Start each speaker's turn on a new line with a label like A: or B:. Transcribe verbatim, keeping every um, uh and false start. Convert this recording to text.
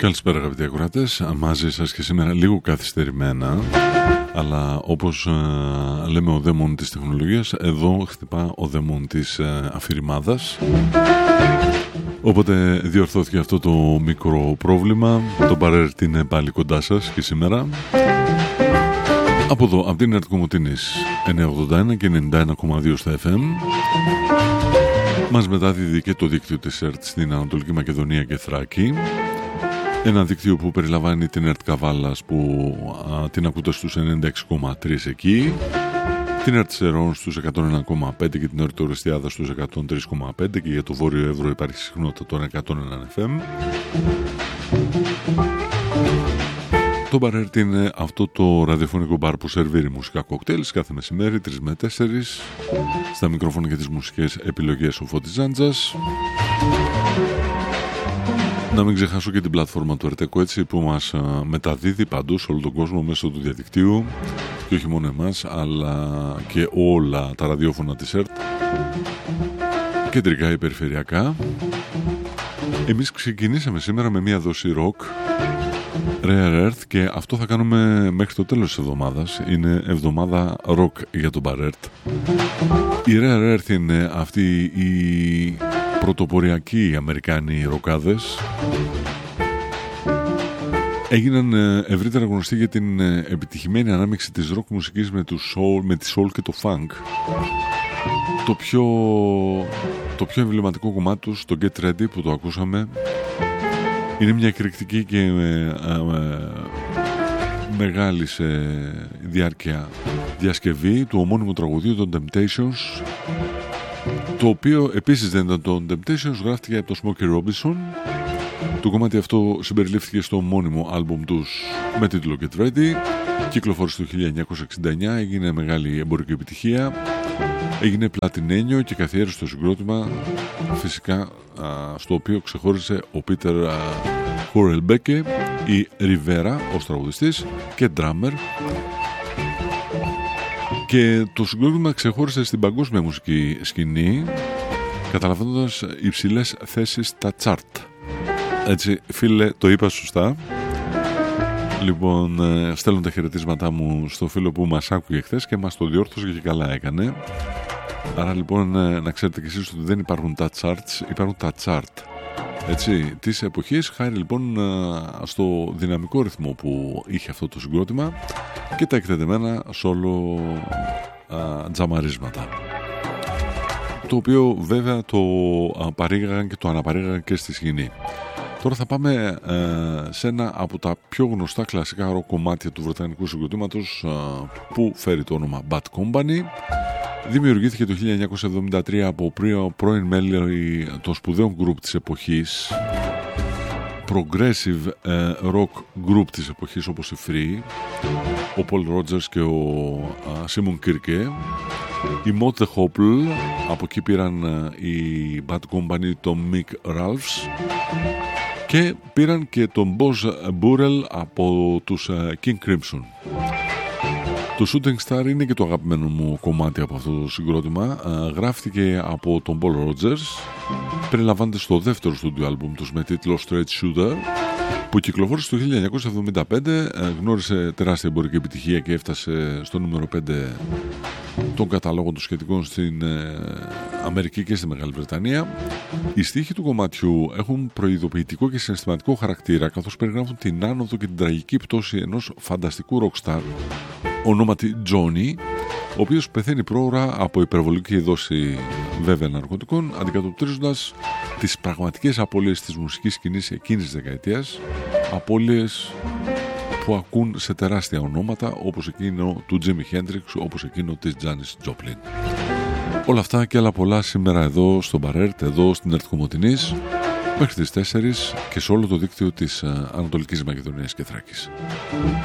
A: Καλησπέρα αγαπητοί ακροατές, μαζί σας και σήμερα λίγο καθυστερημένα, αλλά όπως ε, λέμε ο δαίμον της τεχνολογίας, εδώ χτυπά ο δαίμον της ε, αφηρημάδας. Οπότε διορθώθηκε αυτό το μικρό πρόβλημα. Το Barrett είναι πάλι κοντά σας και σήμερα. Από εδώ, από την Ερτ Κομωτινής εννιακόσια ογδόντα ένα και ενενήντα ένα κόμμα δύο στα εφ εμ. Μας μεταδίδει και το δίκτυο της Ερτ στην Ανατολική Μακεδονία και Θράκη. Ένα δίκτυο που περιλαμβάνει την Ερτ Καβάλας που α, την ακούτε στους ενενήντα έξι κόμμα τρία εκεί, την Ερτ Σερών στους εκατόν ένα κόμμα πέντε και την Ερτ Ορεστιάδα στους εκατόν τρία κόμμα πέντε και για το Βόρειο Εύρο υπάρχει συχνότητα των εκατόν ένα εφ εμ. Το Barrett είναι αυτό το ραδιοφωνικό μπαρ που σερβίρει μουσικά κοκτέιλ κάθε μεσημέρι τρεις με τέσσερις. Στα μικρόφωνα και τις μουσικές επιλογές ο Φώτης Ζάντζας. Να μην ξεχάσω και την πλατφόρμα του Ερτεκό, έτσι, που μας μεταδίδει παντού σε όλο τον κόσμο μέσω του διαδικτύου και όχι μόνο εμάς αλλά και όλα τα ραδιόφωνα της ΕΡΤ, κεντρικά ή περιφερειακά. Εμείς ξεκινήσαμε σήμερα με μια δόση ροκ, Rare Earth, και αυτό θα κάνουμε μέχρι το τέλος της εβδομάδας. Είναι εβδομάδα ροκ για τον Barrett. Η Rare Earth είναι αυτή η πρωτοποριακοί Αμερικάνοι ροκάδες. Έγιναν ευρύτερα γνωστοί για την επιτυχημένη ανάμειξη της ροκ μουσικής με, του soul, με τη soul και το funk. Το πιο, το πιο εμβληματικό κομμάτι τους, το Get Ready που το ακούσαμε, είναι μια εκρηκτική και ε, ε, μεγάλη σε διάρκεια διασκευή του ομώνυμου τραγουδίου των Temptations, το οποίο επίσης δεν ήταν το Temptations, γράφτηκε από το Smokey Robinson. Το κομμάτι αυτό συμπεριλήφθηκε στο μόνιμο άλμπουμ τους με τίτλο Get Ready. Κυκλοφόρησε το χίλια εννιακόσια εξήντα εννιά, έγινε μεγάλη εμπορική επιτυχία, έγινε πλατινένιο και καθιέρωσε το συγκρότημα, φυσικά α, στο οποίο ξεχώρισε ο Πίτερ Χορελμπέκε, η Ριβέρα ως τραγουδιστής και drummer. Και το συγκρότημα ξεχώρισε στην παγκόσμια μουσική σκηνή, καταλαβαίνοντας υψηλές θέσεις στα chart. Έτσι, φίλε, το είπα σωστά. Λοιπόν, στέλνω τα χαιρετίσματά μου στο φίλο που μας άκουγε χθες και μας το διόρθωσε και καλά έκανε. Άρα λοιπόν να ξέρετε κι εσείς ότι δεν υπάρχουν τα charts, υπάρχουν τα chart. Έτσι, τις εποχές, χάρη λοιπόν στο δυναμικό ρυθμό που είχε αυτό το συγκρότημα και τα εκτετεμένα σόλο α, τζαμαρίσματα, το οποίο βέβαια το παρήγαγαν και το αναπαρήγαγαν και στη σκηνή. Τώρα θα πάμε ε, σε ένα από τα πιο γνωστά κλασικά ροκ κομμάτια του βρετανικού συγκροτήματος, ε, που φέρει το όνομα Bad Company. Δημιουργήθηκε το χίλια εννιακόσια εβδομήντα τρία από πρώην μέλη των σπουδαίων γκρουπ της εποχής, progressive ε, rock group της εποχής όπως η Free, ο Paul Rogers και ο ε, Simon Kirke. Η Mott the Hoople, από εκεί πήραν ε, η Bad Company τον Mick Ralphs και πήραν και τον Boz Burrell από τους uh, King Crimson. Το Shooting Star είναι και το αγαπημένο μου κομμάτι από αυτό το συγκρότημα. Uh, γράφτηκε από τον Paul Rogers, περιλαμβάνεται στο δεύτερο στούντιο άλμπουμ τους με τίτλο Straight Shooter, που κυκλοφόρησε το χίλια εννιακόσια εβδομήντα πέντε, uh, γνώρισε τεράστια εμπορική επιτυχία και έφτασε στο νούμερο πέντε των καταλόγων των σχετικών στην ε, Αμερική και στη Μεγάλη Βρετανία. Οι στίχοι του κομματιού έχουν προειδοποιητικό και συναισθηματικό χαρακτήρα, καθώς περιγράφουν την άνοδο και την τραγική πτώση ενός φανταστικού rockstar ονόματι Johnny, ο οποίος πεθαίνει πρόωρα από υπερβολική δόση βέβαια ναρκωτικών, αντικατοπτρίζοντας τις πραγματικές απώλειες της μουσικής σκηνής εκείνης της δεκαετίας, απώλειες που ακούν σε τεράστια ονόματα όπως εκείνο του Jimi Hendrix, όπως εκείνο της Janis Joplin. Όλα αυτά και άλλα πολλά σήμερα εδώ στο Barrett, εδώ στην Ερτ Κομωτινής, μέχρι τις τέσσερις και σε όλο το δίκτυο της Ανατολικής Μακεδονίας και Θράκης.